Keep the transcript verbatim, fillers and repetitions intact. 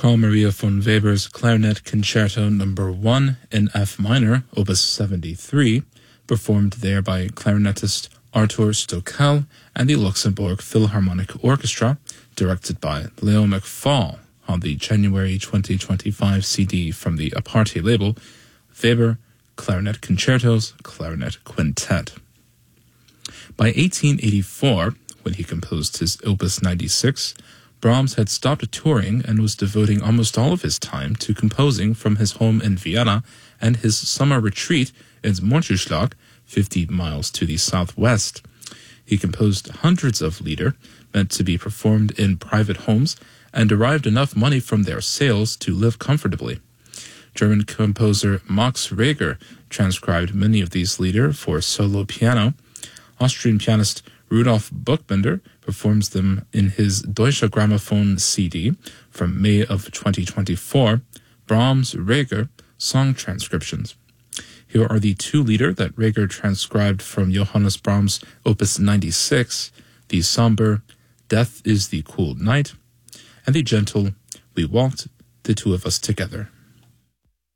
Carl Maria von Weber's Clarinet Concerto Number one in F minor, Opus seventy-three, performed there by clarinetist Arthur Stockel and the Luxembourg Philharmonic Orchestra, directed by Leo McFall, on the January twenty twenty-five C D from the Aparte label, Weber Clarinet Concertos, Clarinet Quintet. By eighteen eighty-four, when he composed his Opus ninety-six, Brahms had stopped touring and was devoting almost all of his time to composing from his home in Vienna and his summer retreat in Mönchengladbach, fifty miles to the southwest. He composed hundreds of lieder meant to be performed in private homes and derived enough money from their sales to live comfortably. German composer Max Reger transcribed many of these lieder for solo piano. Austrian pianist Rudolf Buchbinder performs them in his Deutsche Grammophon C D from May of twenty twenty-four, Brahms Reger Song Transcriptions. Here are the two lieder that Reger transcribed from Johannes Brahms' Opus ninety-six, the somber Death is the Cool Night, and the gentle We Walked, the Two of Us Together.